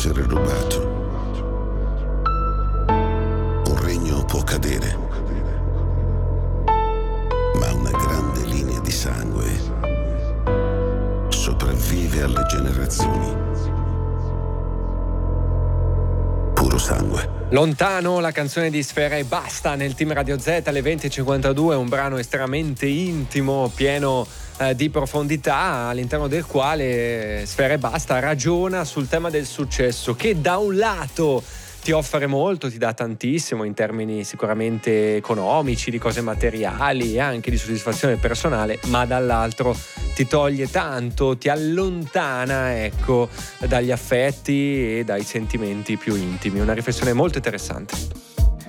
essere rubato. Un regno può cadere, ma una grande linea di sangue sopravvive alle generazioni. Puro sangue. Lontano, la canzone di Sfera Ebbasta nel Team Radio Z alle 20:52, un brano estremamente intimo, pieno di profondità, all'interno del quale Sfera Ebbasta ragiona sul tema del successo, che da un lato ti offre molto, ti dà tantissimo in termini sicuramente economici, di cose materiali e anche di soddisfazione personale, ma dall'altro ti toglie tanto, ti allontana, ecco, dagli affetti e dai sentimenti più intimi. Una riflessione molto interessante.